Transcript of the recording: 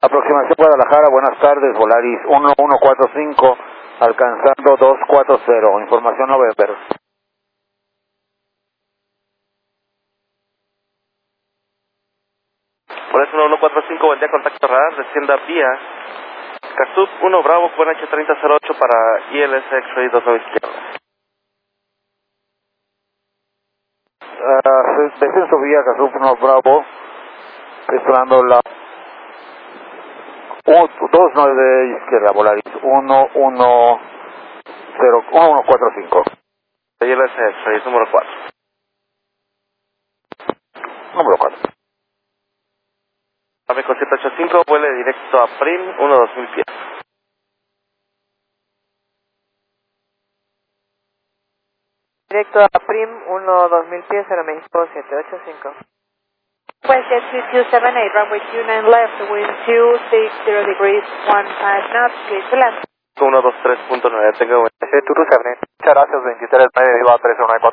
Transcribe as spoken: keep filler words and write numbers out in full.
Aproximación Guadalajara, buenas tardes, Volaris uno uno cuatro cinco, alcanzando dos cuatro cero, información November. Volaris uno uno cuatro cinco, buen día, contacto radar, descienda vía Casup uno Bravo, Q N H treinta cero ocho para I L S X-Ray dos nueve izquierda. Uh, descenso vía Casup uno Bravo, esperando la dos nueve izquierda, Volaris uno uno cero uno uno cuatro cinco. I L S X-Ray número cuatro. Número cuatro. Ameco siete ocho cinco, vuele directo a Prim, uno dos mil pies. Directo a Prim, uno dos mil pies, Aeroméxico siete ocho cinco. Westjet two two seven eight, runway two nine left, wind two six zero degrees, one five knots, clear to land. uno dos tres punto nueve, tenga buen Westjet two two seven eight, muchas gracias, veintitrés nueve, iba a tres uno cuatro.